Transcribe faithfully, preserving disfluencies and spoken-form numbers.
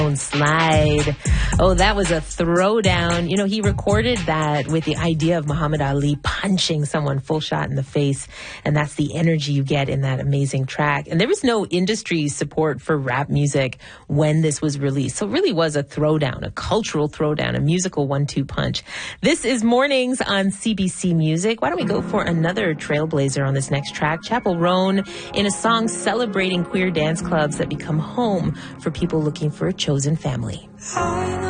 Slide. Oh, that was a throwdown. You know, he recorded that with the idea of Muhammad Ali punching someone full shot in the face. And that's the energy you get in that amazing track. And there was no industry support for rap music when this was released. So it really was a throwdown, a cultural throwdown, a musical one two punch. This is Mornings on C B C Music. Why don't we go for another trailblazer on this next track? Chappell Roan in a song celebrating queer dance clubs that become home for people looking for a chosen family.